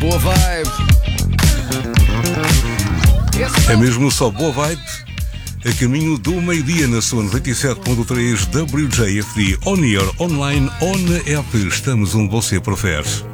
Boa vibe. É mesmo só boa vibe. A caminho do meio-dia na sua 97.3 WJFD On Air, online, on app. Estamos onde você prefere.